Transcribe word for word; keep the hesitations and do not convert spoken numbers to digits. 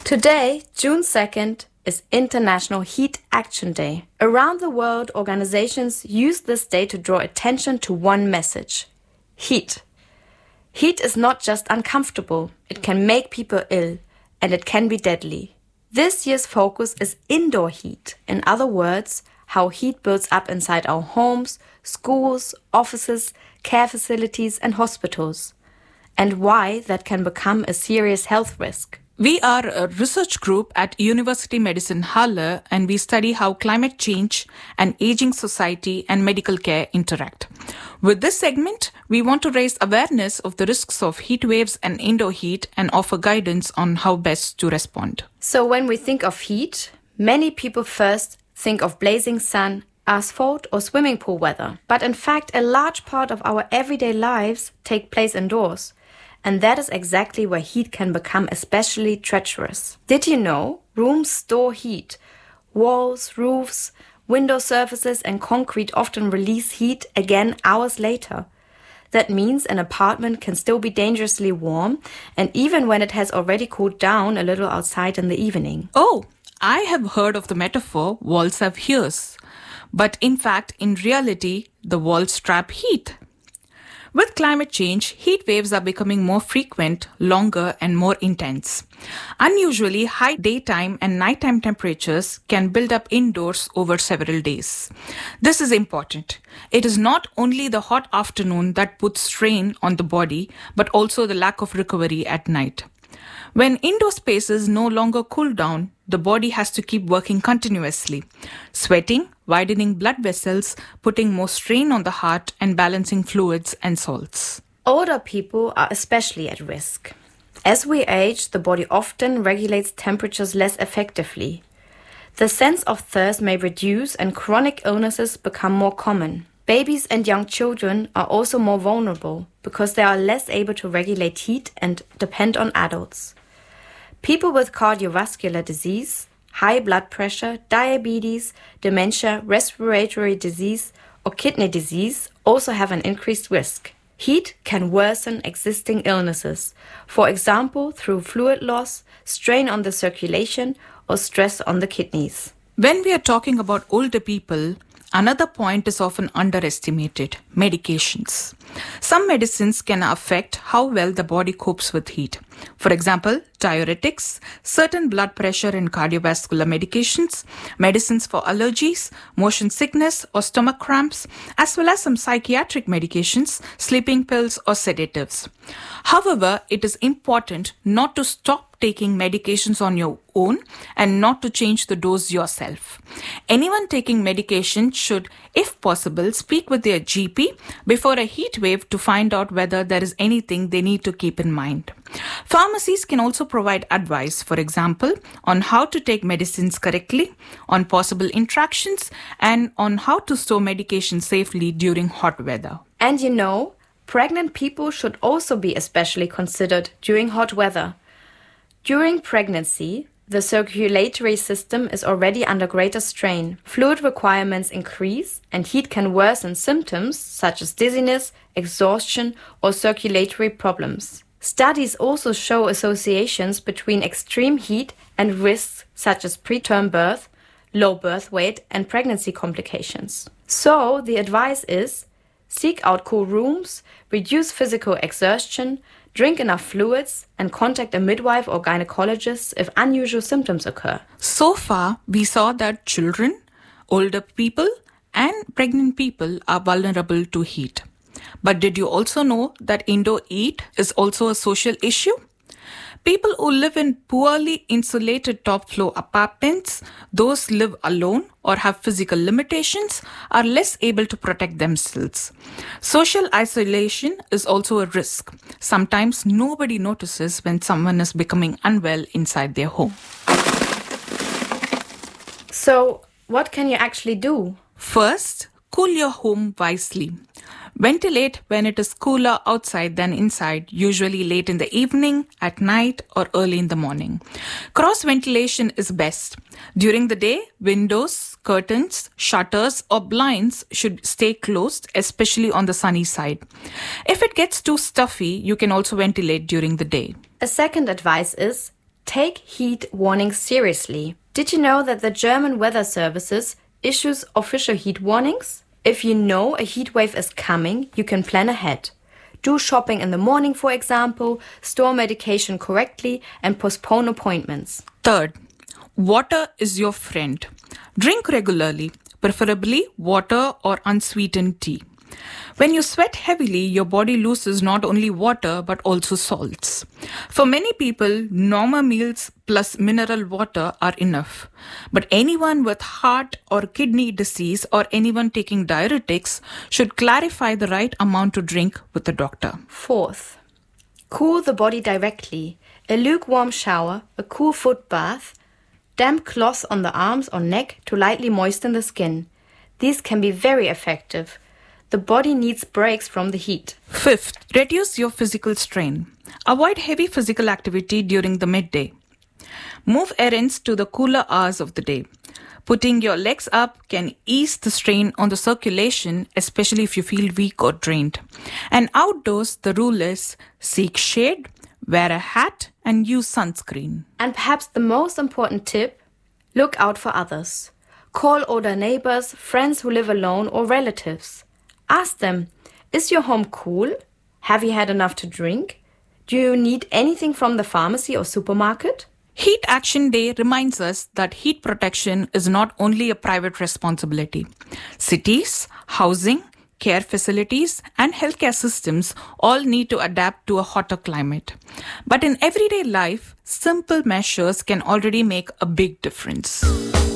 Today, June second, is International Heat Action Day. Around the world, organizations use this day to draw attention to one message: heat. Heat is not just uncomfortable, it can make people ill, and it can be deadly. This year's focus is indoor heat. In other words, how heat builds up inside our homes, schools, offices, care facilities, and hospitals, and why that can become a serious health risk. We are a research group at University Medicine Halle, and we study how climate change, an aging society, and medical care interact. With this segment, we want to raise awareness of the risks of heat waves and indoor heat and offer guidance on how best to respond. So when we think of heat, many people first think of blazing sun, asphalt, or swimming pool weather. But in fact, a large part of our everyday lives take place indoors. And that is exactly where heat can become especially treacherous. Did you know rooms store heat? Walls, roofs, window surfaces, and concrete often release heat again hours later. That means an apartment can still be dangerously warm, and even when it has already cooled down a little outside in the evening. Oh, I have heard of the metaphor walls have ears. But in fact, in reality, the walls trap heat. With climate change, heat waves are becoming more frequent, longer, and more intense. Unusually high daytime and nighttime temperatures can build up indoors over several days. This is important. It is not only the hot afternoon that puts strain on the body, but also the lack of recovery at night. When indoor spaces no longer cool down, the body has to keep working continuously, sweating, widening blood vessels, putting more strain on the heart, and balancing fluids and salts. Older people are especially at risk. As we age, the body often regulates temperatures less effectively. The sense of thirst may reduce and chronic illnesses become more common. Babies and young children are also more vulnerable because they are less able to regulate heat and depend on adults. People with cardiovascular disease, high blood pressure, diabetes, dementia, respiratory disease, or kidney disease also have an increased risk. Heat can worsen existing illnesses, for example, through fluid loss, strain on the circulation, or stress on the kidneys. When we are talking about older people, another point is often underestimated: medications. Some medicines can affect how well the body copes with heat. For example, diuretics, certain blood pressure and cardiovascular medications, medicines for allergies, motion sickness or stomach cramps, as well as some psychiatric medications, sleeping pills or sedatives. However, it is important not to stop taking medications on your own and not to change the dose yourself. Anyone taking medication should, if possible, speak with their G P before a heat wave to find out whether there is anything they need to keep in mind. Pharmacies can also provide advice, for example, on how to take medicines correctly, on possible interactions, and on how to store medication safely during hot weather. And you know, pregnant people should also be especially considered during hot weather. During pregnancy, the circulatory system is already under greater strain. Fluid requirements increase, and heat can worsen symptoms such as dizziness, exhaustion, or circulatory problems. Studies also show associations between extreme heat and risks such as preterm birth, low birth weight, and pregnancy complications. So, the advice is: seek out cool rooms, reduce physical exertion, drink enough fluids, and contact a midwife or gynecologist if unusual symptoms occur. So far, we saw that children, older people, and pregnant people are vulnerable to heat. But did you also know that indoor heat is also a social issue? People who live in poorly insulated top-floor apartments, those live alone or have physical limitations, are less able to protect themselves. Social isolation is also a risk. Sometimes nobody notices when someone is becoming unwell inside their home. So, what can you actually do? First, cool your home wisely. Ventilate when it is cooler outside than inside, usually late in the evening, at night, or early in the morning. Cross ventilation is best. During the day, windows, curtains, shutters, or blinds should stay closed, especially on the sunny side. If it gets too stuffy, you can also ventilate during the day. A second advice is: take heat warnings seriously. Did you know that the German Weather Services issues official heat warnings? If you know a heat wave is coming, you can plan ahead. Do shopping in the morning, for example, store medication correctly, and postpone appointments. Third, water is your friend. Drink regularly, preferably water or unsweetened tea. When you sweat heavily, your body loses not only water but also salts. For many people, normal meals plus mineral water are enough. But anyone with heart or kidney disease or anyone taking diuretics should clarify the right amount to drink with the doctor. Fourth, cool the body directly. A lukewarm shower, a cool foot bath, damp cloths on the arms or neck to lightly moisten the skin. These can be very effective. The body needs breaks from the heat. Fifth, reduce your physical strain. Avoid heavy physical activity during the midday. Move errands to the cooler hours of the day. Putting your legs up can ease the strain on the circulation, especially if you feel weak or drained. And outdoors, the rule is seek shade, wear a hat, and use sunscreen. And perhaps the most important tip, look out for others. Call older neighbors, friends who live alone, or relatives. Ask them, is your home cool? Have you had enough to drink? Do you need anything from the pharmacy or supermarket? Heat Action Day reminds us that heat protection is not only a private responsibility. Cities, housing, care facilities, and healthcare systems all need to adapt to a hotter climate. But in everyday life, simple measures can already make a big difference.